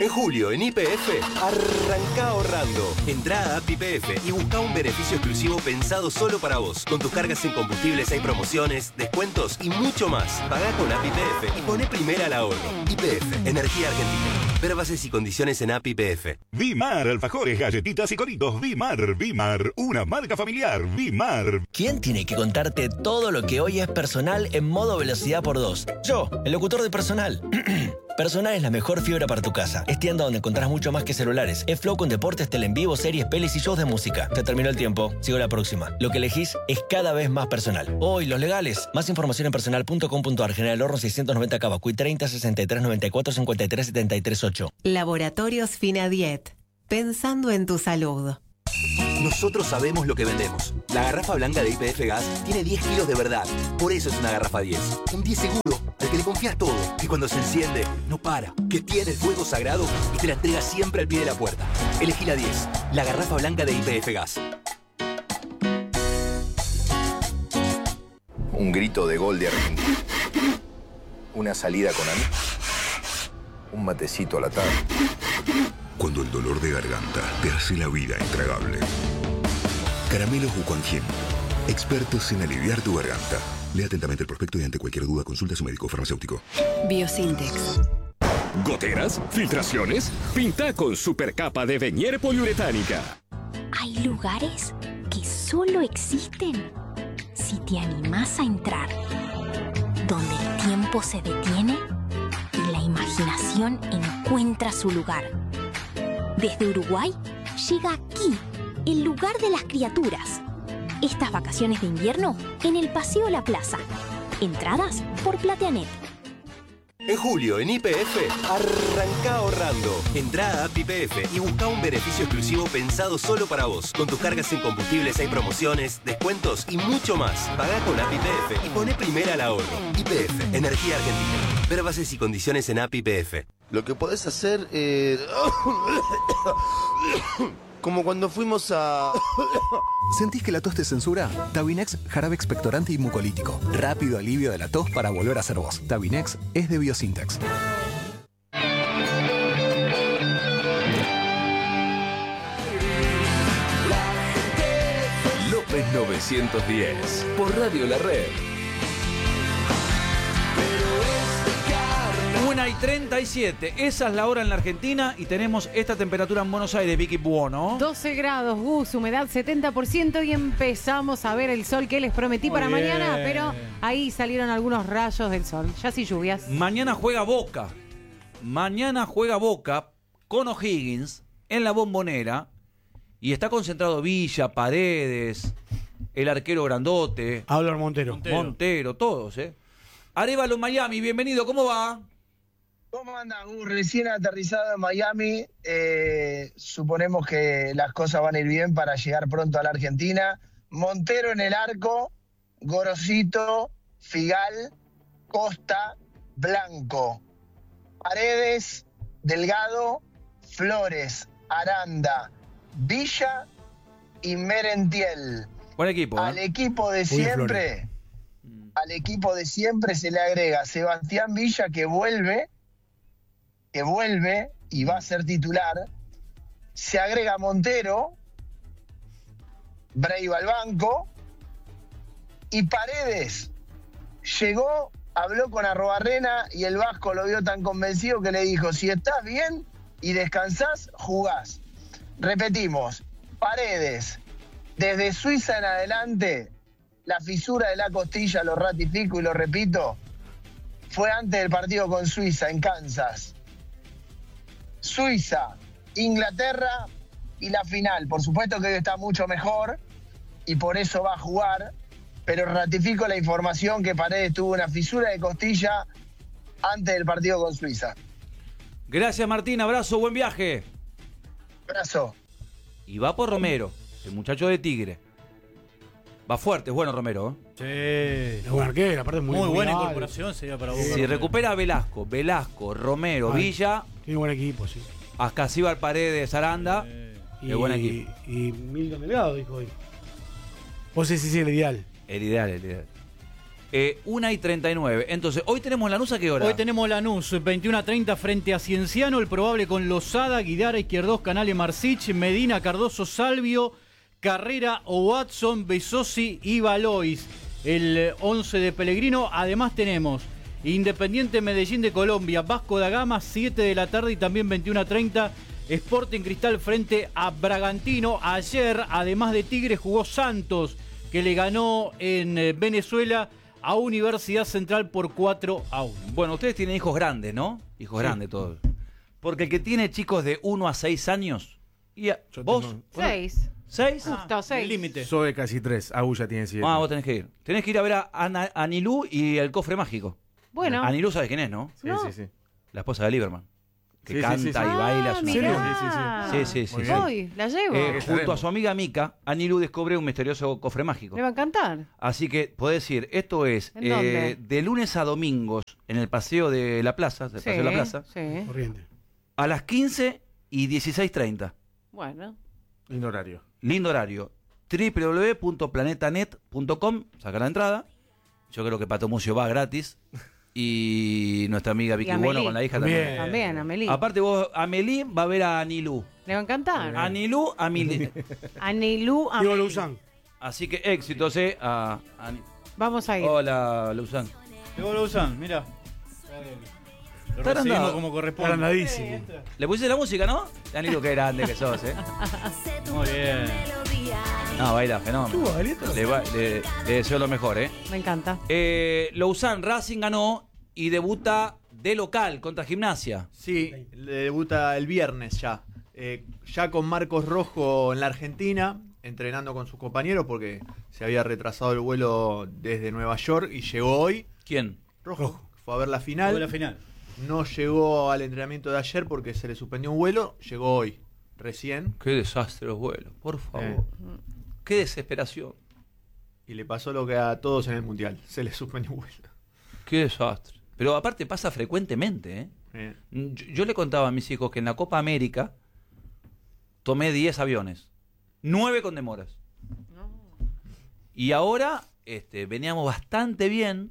En julio, en YPF, arranca ahorrando. Entrá a App YPF y busca un beneficio exclusivo pensado solo para vos. Con tus cargas en combustibles hay promociones, descuentos y mucho más. Pagá con App YPF y poné primera al ahorro. YPF, Energía Argentina. Ver bases y condiciones en App YPF. Vimar, alfajores, galletitas y coritos. Vimar, una marca familiar. Vimar. ¿Quién tiene que contarte todo lo que hoy es personal en modo velocidad por 2? Yo, el locutor de Personal. Personal es la mejor fibra para tu casa. Es tienda donde encontrás mucho más que celulares. Es Flow con deportes, tele en vivo, series, pelis y shows de música. Se terminó el tiempo. Sigo la próxima. Lo que elegís es cada vez más personal. Hoy, los legales. Más información en personal.com.ar. General Horno 690 Cavacuy 30 63 94 53 73 8. Laboratorios Finadiet. Pensando en tu salud. Nosotros sabemos lo que vendemos. La garrafa blanca de YPF Gas tiene 10 kilos de verdad. Por eso es una garrafa 10. Un 10 seguro, al que le confías todo. Que cuando se enciende, no para. Que tiene el fuego sagrado y te la entrega siempre al pie de la puerta. Elegí la 10. La garrafa blanca de YPF Gas. Un grito de gol de Argentina. Una salida con amigos. Un matecito a la tarde. Cuando el dolor de garganta te hace la vida intragable. Caramelos Wuquanjin. Expertos en aliviar tu garganta. Lea atentamente el prospecto y ante cualquier duda consulta a su médico farmacéutico. Biosintex. ¿Goteras? ¿Filtraciones? Pinta con supercapa de Venier poliuretánica. Hay lugares que solo existen si te animás a entrar. Donde el tiempo se detiene y la imaginación encuentra su lugar. Desde Uruguay llega aquí, el lugar de las criaturas. Estas vacaciones de invierno en el Paseo La Plaza. Entradas por Plateanet. En julio, en YPF, arranca ahorrando. Entrá a App YPF y busca un beneficio exclusivo pensado solo para vos. Con tus cargas en combustibles hay promociones, descuentos y mucho más. Pagá con App YPF y poné primera al ahorro. YPF, Energía Argentina. Ver bases y condiciones en App YPF. Lo que podés hacer como cuando fuimos a... ¿Sentís que la tos te censura? Tabinex, jarabe expectorante y mucolítico. Rápido alivio de la tos para volver a ser vos. Tabinex es de Biosintex. López 910, por Radio La Red. 1:37, esa es la hora en la Argentina y tenemos esta temperatura en Buenos Aires, Vicky Buono. 12 grados, Gus, humedad 70% y empezamos a ver el sol que les prometí para mañana, pero ahí salieron algunos rayos del sol, ya sin lluvias. Mañana juega Boca con O'Higgins en la Bombonera y está concentrado Villa, Paredes, el arquero grandote. Hablar Montero, todos, Arévalo Miami, bienvenido, ¿cómo va? ¿Cómo andan? Recién aterrizado en Miami, suponemos que las cosas van a ir bien para llegar pronto a la Argentina. Montero en el arco, Gorosito, Figal, Costa, Blanco, Paredes, Delgado, Flores, Aranda, Villa y Merentiel. Buen equipo. Al equipo de siempre se le agrega Sebastián Villa, que vuelve y va a ser titular. Se agrega Montero, Breiva al banco, y Paredes llegó, habló con Arrobarrena y el Vasco lo vio tan convencido que le dijo: si estás bien y descansás, jugás. Repetimos, Paredes, desde Suiza en adelante, la fisura de la costilla, lo ratifico y lo repito, fue antes del partido con Suiza en Kansas. Suiza, Inglaterra y la final. Por supuesto que hoy está mucho mejor y por eso va a jugar, pero ratifico la información que Paredes tuvo una fisura de costilla antes del partido con Suiza. Gracias, Martín, abrazo, buen viaje. Abrazo. Y va por Romero, el muchacho de Tigre. Va fuerte, es bueno Romero, Sí, es buen arquero, aparte muy buena alto. incorporación sería para vos. Si recupera a Velasco, Romero, Villa. Tiene buen equipo, sí. Ascasíbar, Paredes, Aranda. Es buen equipo. Y Milton Delgado dijo hoy. Vos decís el ideal. El ideal. 1:39. Entonces, ¿hoy tenemos Lanús a qué hora? Hoy tenemos Lanús, 21:30 frente a Cienciano, el probable con Lozada, Guidara, Izquierdos, Canale, Marcich, Medina, Cardoso, Salvio, Carrera, Watson, Besosi y Valois. El 11 de Pellegrino. Además tenemos Independiente Medellín de Colombia, Vasco da Gama, 7 de la tarde y también 21:30. Sporting Cristal frente a Bragantino. Ayer, además de Tigres, jugó Santos, que le ganó en Venezuela a Universidad Central por 4-1. Bueno, ustedes tienen hijos grandes, ¿no? Hijos grandes todos. Porque el que tiene chicos de 1 a 6 años... ¿Vos? 6. ¿6? Justo, 6. Límite. Soy casi 3. Agu ya tiene 7. Vos tenés que ir. Tenés que ir a ver a Anilú y el cofre mágico. Bueno. Anilú, ¿sabes quién es, no? Sí. La esposa de Lieberman. Que Sí, canta sí. y baila. Ah, es una mirá. Sí. Voy, la llevo. Junto a su amiga Mica, Anilú descubre un misterioso cofre mágico. Le va a encantar. Así que podés ir. Esto es ¿En dónde? de lunes a domingos en el Paseo de la Plaza, Sí. Corriente. a las 15 y 16:30. Bueno. Lindo horario. Lindo horario. www.planetanet.com. Saca la entrada. Yo creo que Pato Mucio va gratis. Y nuestra amiga Vicky Amelie. Bueno con la hija También, Amelie. Aparte vos, Amelie va a ver a Anilú. Le va a encantar. Anilú, Amelie. Anilú, Digo, Amelie. Luzán. Así que éxitos, a Vamos a ir. Hola, Luzán. Llegó Luzán, mira. Lo Está recibimos agrandado. como corresponde. Agrandadísimo. ¿Le pusiste la música, no? Anilú, qué grande que sos, Muy bien. No, baila, fenómeno. Le deseo lo mejor, Me encanta. Luzán, Racing ganó y debuta de local contra Gimnasia. Sí, le debuta el viernes ya. Ya con Marcos Rojo en la Argentina, entrenando con sus compañeros porque se había retrasado el vuelo desde Nueva York y llegó hoy. ¿Quién? Rojo. Fue a ver la final. Fue la final. No llegó al entrenamiento de ayer porque se le suspendió un vuelo. Llegó hoy, recién. Qué desastre los vuelos, por favor. Qué desesperación. Y le pasó lo que a todos en el Mundial. Se le suspendió un vuelo. Qué desastre. Pero aparte pasa frecuentemente, Yo le contaba a mis hijos que en la Copa América tomé 10 aviones. 9 con demoras. Y ahora veníamos bastante bien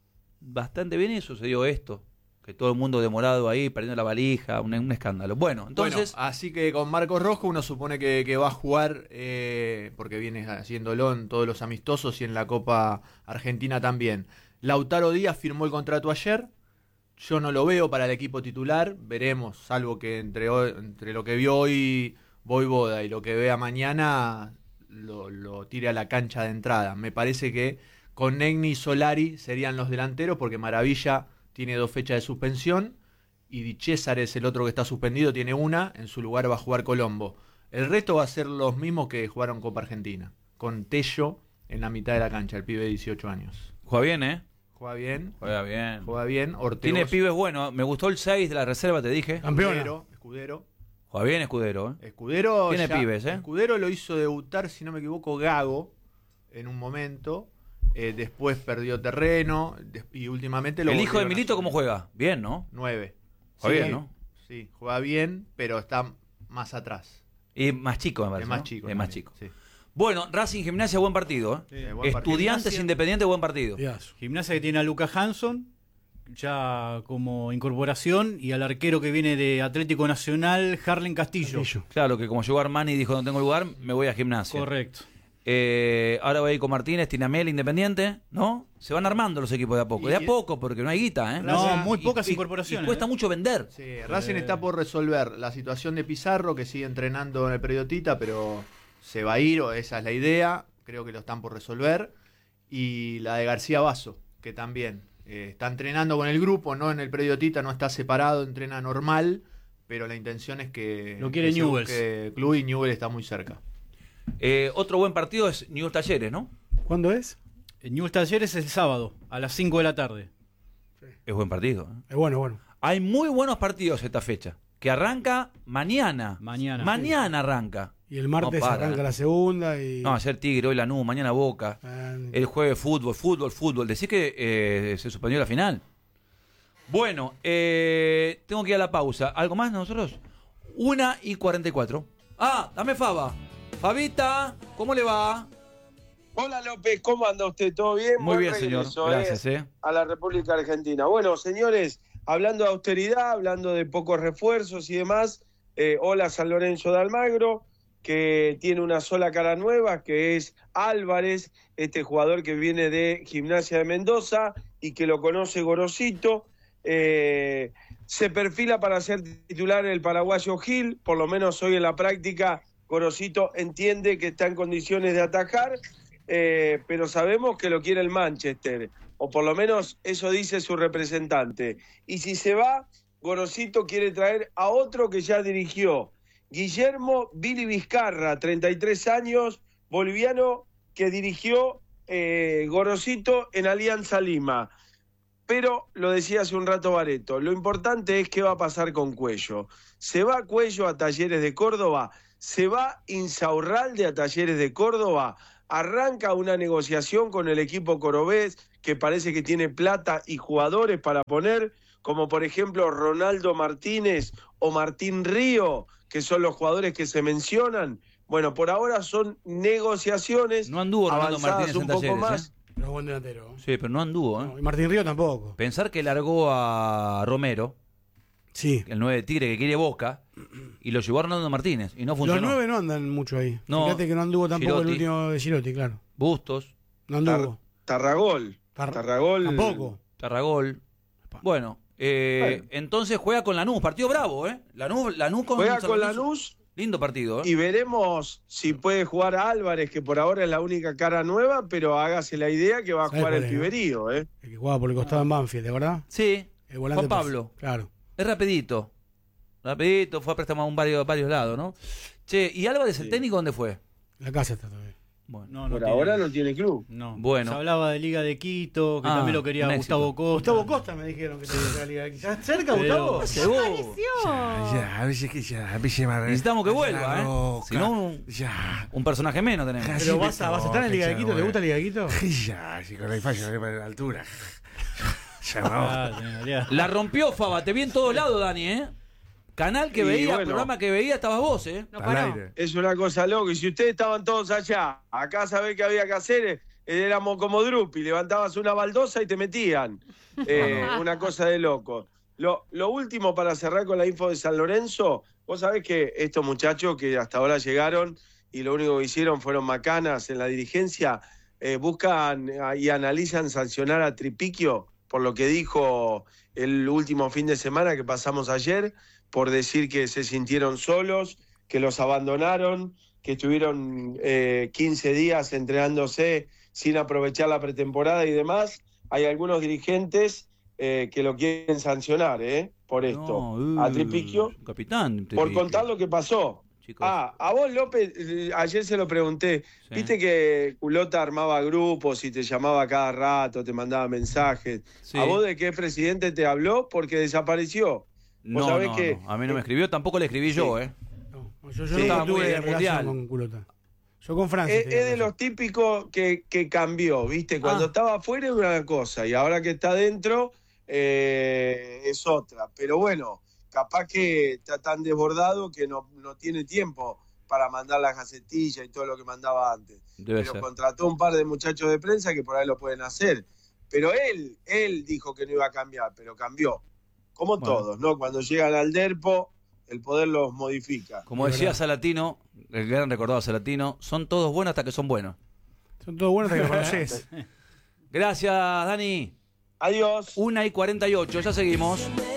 y sucedió esto. Que todo el mundo demorado ahí, perdiendo la valija, un escándalo. Bueno, entonces... Bueno, así que con Marcos Rojo uno supone que va a jugar, porque viene haciéndolo en todos los amistosos y en la Copa Argentina también. Lautaro Díaz firmó el contrato ayer. Yo no lo veo para el equipo titular. Veremos, salvo que entre lo que vio hoy Voivoda y lo que vea mañana lo tire a la cancha de entrada. Me parece que con Negni y Solari serían los delanteros, porque Maravilla tiene 2 fechas de suspensión y Di César es el otro que está suspendido, tiene 1, en su lugar va a jugar Colombo. El resto va a ser los mismos que jugaron Copa Argentina, con Tello en la mitad de la cancha, el pibe de 18 años. Juega bien, Juega bien. Juega bien. Ortegos. Tiene pibes buenos. Me gustó el 6 de la reserva, te dije. Escudero. Juega bien Escudero, Escudero Tiene ya, pibes, Escudero lo hizo debutar, si no me equivoco, Gago en un momento. Después perdió terreno y últimamente lo El hijo de volvieron a Milito, subir. ¿cómo juega? Bien, ¿no? 9. Juega Sí, bien, ¿no? Sí, juega bien, pero está más atrás. Y más chico, me parece. Es más ¿no? chico. Es más también, chico. sí. Bueno, Racing Gimnasia, buen partido. Sí, buen partido. Estudiantes Gimnasia. Independiente, buen partido. Gimnasia que tiene a Lucas Hanson, ya como incorporación, y al arquero que viene de Atlético Nacional, Harlen Castillo. Claro, que como llegó Armani y dijo no tengo lugar, me voy a Gimnasia. Correcto. Ahora voy a ir con Martínez, Tinamel, Independiente, ¿no? Se van armando los equipos de a poco. De a poco, porque no hay guita, ¿eh? No, muy pocas incorporaciones. Y cuesta mucho vender. Sí, Racing está por resolver la situación de Pizarro, que sigue entrenando en el Periodita, pero se va a ir, o esa es la idea. Creo que lo están por resolver. Y la de García Basso, que también está entrenando con el grupo, no en el Periodita, no está separado, entrena normal, pero la intención es que lo quiere que Newell's. que Club y Newell's está muy cerca. Otro buen partido es Newell's Talleres, ¿no? ¿Cuándo es? Newell's Talleres es el sábado, a las 5 de la tarde. Es buen partido. Es bueno. Hay muy buenos partidos esta fecha, que arranca mañana. Mañana arranca. Y el martes No para. arranca la segunda y... No, ayer Tigre, hoy Lanús, mañana Boca. El jueves fútbol. Decís que se suspendió la final. Bueno, tengo que ir a la pausa. ¿Algo más nosotros? 1:44. Ah, dame Faba. Fabita, ¿cómo le va? Hola López, ¿cómo anda usted? ¿Todo bien? Muy Buen bien, señor. regreso, Gracias, a la República Argentina. Bueno, señores, hablando de austeridad, hablando de pocos refuerzos y demás, hola San Lorenzo de Almagro, que tiene una sola cara nueva, que es Álvarez, este jugador que viene de Gimnasia de Mendoza y que lo conoce Gorosito. Se perfila para ser titular el paraguayo Gil, por lo menos hoy en la práctica Gorosito entiende que está en condiciones de atajar, pero sabemos que lo quiere el Manchester, o por lo menos eso dice su representante. Y si se va, Gorosito quiere traer a otro que ya dirigió, Guillermo Billy Vizcarra, 33 años, boliviano, que dirigió Gorosito en Alianza Lima. Pero lo decía hace un rato Bareto, lo importante es qué va a pasar con Cuello. ¿Se va Cuello a Talleres de Córdoba? ¿Se va Insaurralde a Talleres de Córdoba? ¿Arranca una negociación con el equipo cordobés que parece que tiene plata y jugadores para poner, como por ejemplo Ronaldo Martínez o Martín Río, que son los jugadores que se mencionan? Bueno, por ahora son negociaciones. No anduvo Ronaldo avanzadas Martínez en un poco Talleres, más. Pero buen delantero. Sí, pero no anduvo, ¿eh? No, y Martín Río tampoco. Pensar que largó a Romero, sí, el 9 de Tigre que quiere Boca, y lo llevó a Ronaldo Martínez, y no funcionó. Los 9 no andan mucho ahí. No, Fíjate que no anduvo tampoco Girotti. el último de Girotti, claro. Bustos. No anduvo. Tarragol. Tarragol. Tampoco. Tarragol. Bueno, entonces juega con Lanús, partido bravo, ¿eh? Lanús con Juega San con Lorenzo. Lanús. Lindo partido, ¿eh? Y veremos si puede jugar a Álvarez, que por ahora es la única cara nueva, pero hágase la idea que va a jugar el Piberío, ¿eh? El que jugaba por el costado en Banfield, ¿de verdad? Sí, el volante Juan Pablo. Claro. Es rapidito. Rapidito, fue a préstamo a varios lados, ¿no? Che, ¿y Álvarez, el técnico, dónde fue? La casa está todavía. Bueno, por ahora no tiene club. No. Bueno. Se hablaba de Liga de Quito, que también lo quería Gustavo Costa. Gustavo Costa me dijeron que tenía la Liga de Quito. ¿Ya cerca, Pero- Gustavo? Ya, a veces que ya, a veces Necesitamos que vuelva, ¿eh? Si no, un personaje menos tenemos. Pero vas a estar en Liga de Quito, ¿te gusta Liga de Quito? Ya, si con el fallo para la altura. La rompió Faba, te vi en todos lados, Dani, ¿eh? Canal que Y veía, bueno. programa que veía, estabas vos, ¿eh? Es una cosa loca. Y si ustedes estaban todos allá, acá sabés que había que hacer, éramos como Drupi, levantabas una baldosa y te metían. Una cosa de loco. Lo último para cerrar con la info de San Lorenzo, vos sabés que estos muchachos que hasta ahora llegaron y lo único que hicieron fueron macanas en la dirigencia, buscan y analizan sancionar a Tripiquio por lo que dijo el último fin de semana que pasamos ayer, por decir que se sintieron solos, que los abandonaron, que estuvieron 15 días entrenándose sin aprovechar la pretemporada y demás. Hay algunos dirigentes que lo quieren sancionar por esto. A Tripiquio, capitán, por contar lo que pasó. A vos, López, ayer se lo pregunté. Sí. Viste que Culota armaba grupos y te llamaba cada rato, te mandaba mensajes. Sí. ¿A vos de qué presidente te habló? Porque desapareció. No, sabés no, que, no, a mí no me escribió, tampoco le escribí yo, ¿eh? Yo Sí, estaba no muy tuve en el relación Mundial. con Culota. Yo con Francia. Es de los típicos que cambió, ¿viste? Cuando estaba afuera era una cosa y ahora que está dentro es otra. Pero bueno, capaz que está tan desbordado que no tiene tiempo para mandar las gacetillas y todo lo que mandaba antes. Debe Pero ser. contrató un par de muchachos de prensa que por ahí lo pueden hacer. Pero él dijo que no iba a cambiar, pero cambió. Como Bueno. todos, ¿no? Cuando llegan al DERPO, el poder los modifica. Como decía Salatino, el gran recordado Salatino, son todos buenos hasta que son buenos. Son todos buenos hasta que los conoces. Gracias, Dani. Adiós. 1:48, ya seguimos.